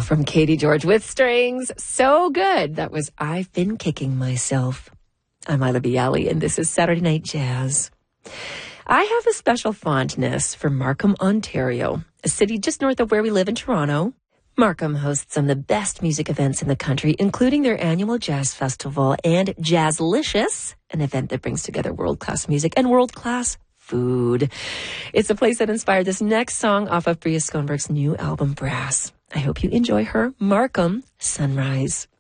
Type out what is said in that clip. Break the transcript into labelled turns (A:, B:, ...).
A: from Katie George with strings. So good. That was I've Been Kicking Myself. I'm Ila Bialy, and this is Saturday Night Jazz. I have a special fondness for Markham, Ontario, a city just north of where we live in Toronto. Markham hosts some of the best music events in the country, including their annual jazz festival and Jazzlicious, an event that brings together world-class music and world-class food. It's a place that inspired this next song off of Bria Schoenberg's new album, Brass. I hope you enjoy her, Markham Sunrise.